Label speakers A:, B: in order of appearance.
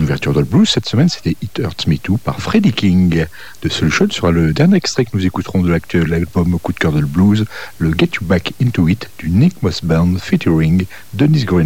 A: l'ouverture dans le blues cette semaine, c'était It Hurts Me Too par Freddie King. De Solution sera le dernier extrait que nous écouterons de l'actuel album coup de cœur de le blues, le Get You Back Into It du Nick Moss Band featuring Dennis Green.